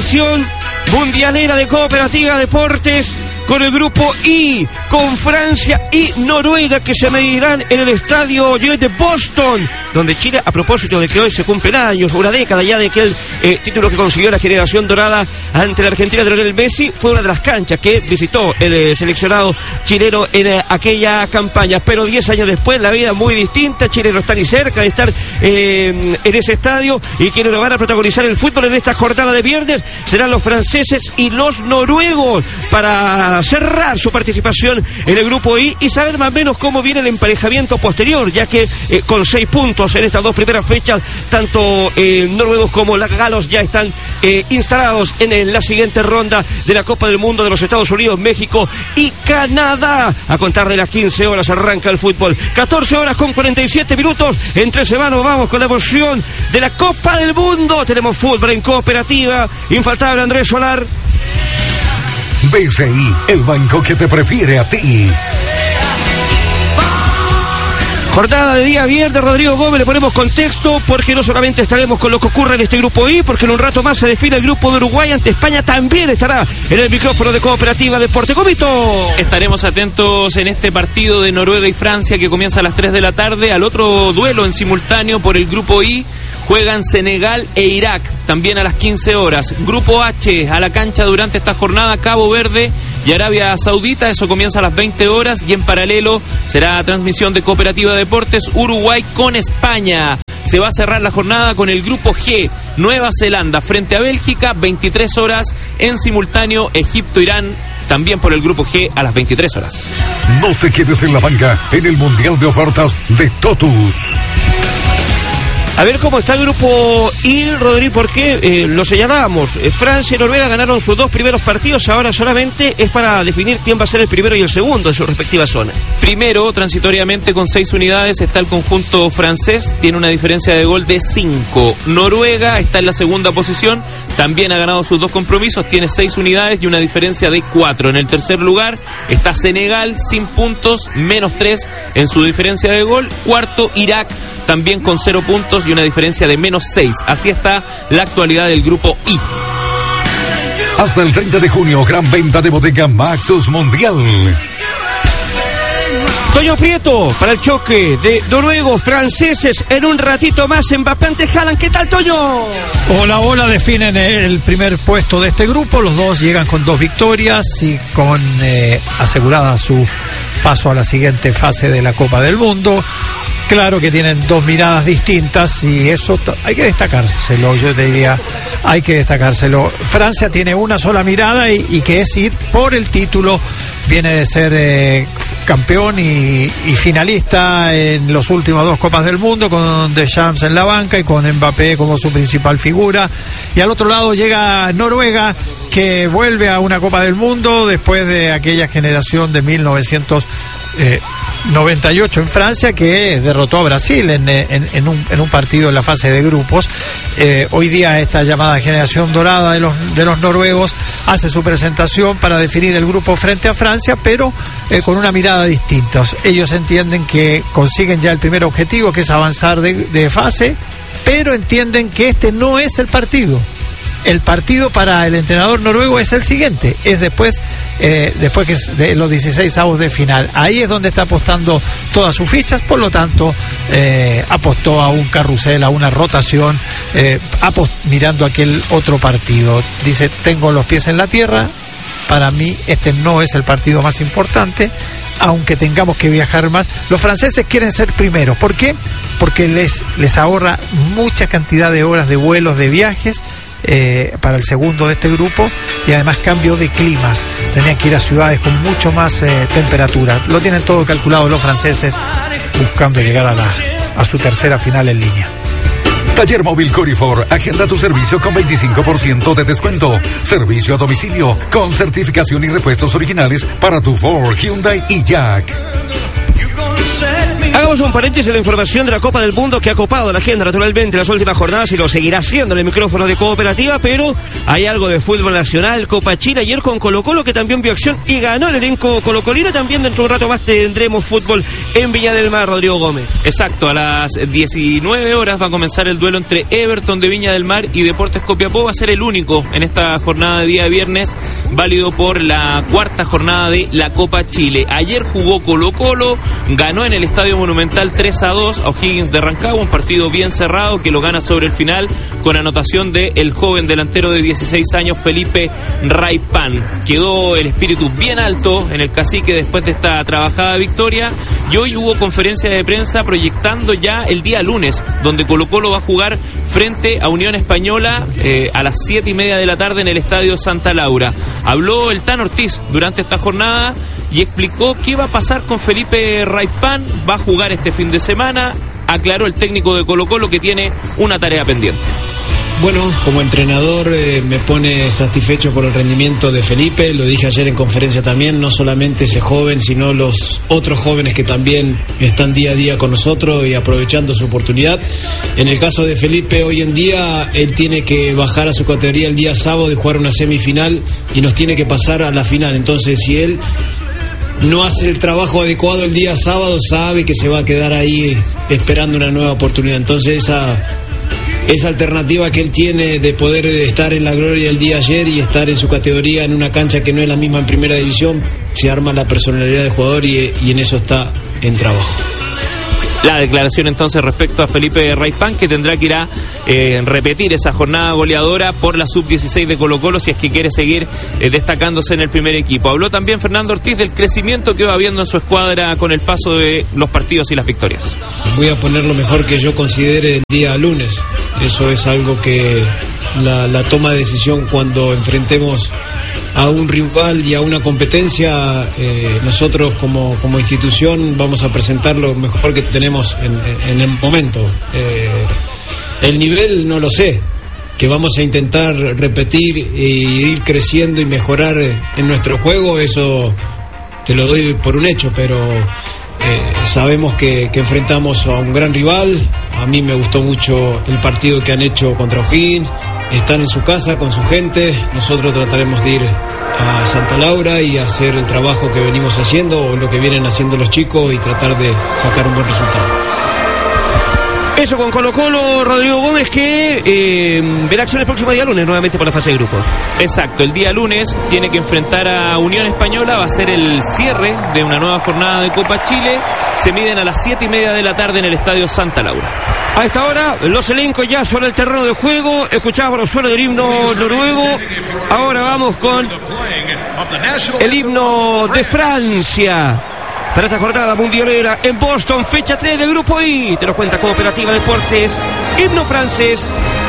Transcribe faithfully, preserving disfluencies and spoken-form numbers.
edición mundialera de Cooperativa Deportes, con el grupo I, con Francia y Noruega, que se medirán en el estadio Gillette de Boston, donde Chile, a propósito de que hoy se cumplen años, una década ya de aquel eh, título que consiguió la generación dorada ante la Argentina de Lionel Messi, fue una de las canchas que visitó el eh, seleccionado chileno en eh, aquella campaña. Pero diez años después, la vida muy distinta. Chile no está ni cerca de estar eh, en ese estadio, y quienes lo van a protagonizar el fútbol en esta jornada de viernes serán los franceses y los noruegos, para cerrar su participación en el grupo I y saber más o menos cómo viene el emparejamiento posterior, ya que eh, con seis puntos en estas dos primeras fechas, tanto eh, noruegos como los galos ya están eh, instalados en, en la siguiente ronda de la Copa del Mundo de los Estados Unidos, México y Canadá. A contar de las quince horas arranca el fútbol. catorce horas con cuarenta y siete minutos. Entre semanas vamos con la emoción de la Copa del Mundo. Tenemos fútbol en Cooperativa. Infaltable Andrés Solar. B C I, el banco que te prefiere a ti. Jornada de día viernes, Rodrigo Gómez, le ponemos contexto porque no solamente estaremos con lo que ocurre en este grupo I, porque en un rato más se define el grupo de Uruguay ante España, también estará en el micrófono de Cooperativa Deporte. Comito. Estaremos atentos en este partido de Noruega y Francia que comienza a las tres de la tarde, al otro duelo en simultáneo por el grupo I. Juegan Senegal e Irak, también a las quince horas. Grupo H, a la cancha durante esta jornada, Cabo Verde y Arabia Saudita, eso comienza a las veinte horas, y en paralelo será transmisión de Cooperativa Deportes, Uruguay con España. Se va a cerrar la jornada con el grupo G, Nueva Zelanda frente a Bélgica, veintitrés horas, en simultáneo Egipto-Irán, también por el grupo G a las veintitrés horas. No te quedes en la banca en el Mundial de Ofertas de Totus. A ver cómo está el grupo I, Rodrigo, porque eh, lo señalábamos. Eh, Francia y Noruega ganaron sus dos primeros partidos, ahora solamente es para definir quién va a ser el primero y el segundo en su respectiva zona. Primero, transitoriamente con seis unidades, está el conjunto francés, tiene una diferencia de gol de cinco. Noruega está en la segunda posición, también ha ganado sus dos compromisos, tiene seis unidades y una diferencia de cuatro. En el tercer lugar está Senegal, sin puntos, menos tres en su diferencia de gol. Cuarto, Irak, también con cero puntos y una diferencia de menos seis. Así está la actualidad del grupo I. Hasta el treinta de junio, gran venta de bodega Maxus Mundial. Toño Prieto para el choque de noruegos, franceses. En un ratito más, Mbappé ante Haaland. ¿Qué tal, Toño? Hola, hola, definen el primer puesto de este grupo. Los dos llegan con dos victorias y con eh, asegurada su paso a la siguiente fase de la Copa del Mundo. Claro que tienen dos miradas distintas y eso t- hay que destacárselo, yo te diría, hay que destacárselo. Francia tiene una sola mirada y, y que es ir por el título. Viene de ser eh, campeón y, y finalista en los últimos dos Copas del Mundo, con Deschamps en la banca y con Mbappé como su principal figura. Y al otro lado llega Noruega, que vuelve a una Copa del Mundo después de aquella generación de mil novecientos noventa y ocho en Francia, que derrotó a Brasil en, en, en, un, en un partido en la fase de grupos. Eh, hoy día esta llamada generación dorada de los, de los noruegos hace su presentación para definir el grupo frente a Francia, pero eh, con una mirada distinta. Ellos entienden que consiguen ya el primer objetivo, que es avanzar de, de fase, pero entienden que este no es el partido. El partido para el entrenador noruego es el siguiente, es después eh, después que es de los dieciséis avos de final. Ahí es donde está apostando todas sus fichas, por lo tanto eh, apostó a un carrusel, a una rotación, eh, apost- mirando aquel otro partido. Dice, tengo los pies en la tierra, para mí este no es el partido más importante, aunque tengamos que viajar más. Los franceses quieren ser primeros, ¿por qué? Porque les, les ahorra mucha cantidad de horas de vuelos, de viajes, Eh, para el segundo de este grupo, y además cambio de climas, tenían que ir a ciudades con mucho más eh, temperatura. Lo tienen todo calculado los franceses, buscando llegar a, la, a su tercera final en línea. Taller Móvil Corifor, agenda tu servicio con veinticinco por ciento de descuento. Servicio a domicilio con certificación y repuestos originales para tu Ford, Hyundai y Jack. Hagamos hagamos un paréntesis en la información de la Copa del Mundo que ha copado la agenda naturalmente en las últimas jornadas y lo seguirá haciendo en el micrófono de Cooperativa, pero hay algo de fútbol nacional, Copa Chile, ayer con Colo Colo que también vio acción y ganó el elenco colocolino. También dentro de un rato más tendremos fútbol en Viña del Mar, Rodrigo Gómez. Exacto, a las diecinueve horas va a comenzar el duelo entre Everton de Viña del Mar y Deportes Copiapó. Va a ser el único en esta jornada de día de viernes, válido por la cuarta jornada de la Copa Chile. Ayer jugó Colo Colo, ganó en el Estadio Monumental tres a dos a O'Higgins de Rancagua, un partido bien cerrado que lo gana sobre el final con anotación de el joven delantero de dieciséis años Felipe Raipán. Quedó el espíritu bien alto en el cacique después de esta trabajada victoria y hoy hubo conferencia de prensa proyectando ya el día lunes, donde Colo Colo va a jugar frente a Unión Española eh, a las siete y media de la tarde en el Estadio Santa Laura. Habló el Tan Ortiz durante esta jornada y explicó qué va a pasar con Felipe Raipán. Va a jugar este fin de semana. Aclaró el técnico de Colo Colo que tiene una tarea pendiente. Bueno, como entrenador eh, me pone satisfecho por el rendimiento de Felipe, lo dije ayer en conferencia también, no solamente ese joven, sino los otros jóvenes que también están día a día con nosotros y aprovechando su oportunidad. En el caso de Felipe, hoy en día, él tiene que bajar a su categoría el día sábado y jugar una semifinal y nos tiene que pasar a la final. Entonces, si él no hace el trabajo adecuado el día sábado, sabe que se va a quedar ahí esperando una nueva oportunidad. Entonces, esa... Esa alternativa que él tiene de poder estar en la gloria del día ayer y estar en su categoría en una cancha que no es la misma en primera división, se arma la personalidad del jugador y, y en eso está en trabajo. La declaración entonces respecto a Felipe Raipán, que tendrá que ir a eh, repetir esa jornada goleadora por la sub dieciséis de Colo Colo si es que quiere seguir eh, destacándose en el primer equipo. Habló también Fernando Ortiz del crecimiento que va viendo en su escuadra con el paso de los partidos y las victorias. Voy a poner lo mejor que yo considere el día lunes. Eso es algo que la, la toma de decisión cuando enfrentemos a un rival y a una competencia, eh, nosotros como, como institución vamos a presentar lo mejor que tenemos en, en, en el momento. Eh, el nivel no lo sé, que vamos a intentar repetir e ir creciendo y mejorar en nuestro juego, eso te lo doy por un hecho, pero eh, sabemos que, que enfrentamos a un gran rival. A mí me gustó mucho el partido que han hecho contra O'Higgins. Están en su casa con su gente, nosotros trataremos de ir a Santa Laura y hacer el trabajo que venimos haciendo o lo que vienen haciendo los chicos y tratar de sacar un buen resultado. Eso con Colo Colo, Rodrigo Gómez, que eh, verá acción el próximo día lunes nuevamente por la fase de grupos. Exacto, el día lunes tiene que enfrentar a Unión Española, va a ser el cierre de una nueva jornada de Copa Chile. Se miden a las siete y media de la tarde en el Estadio Santa Laura. A esta hora, los elencos ya sobre el terreno de juego. Escuchábamos los suelos del himno noruego. Ahora vamos con el himno de Francia para esta jornada mundialera en Boston, fecha tres del Grupo I. Te lo cuenta Cooperativa Deportes. Himno francés.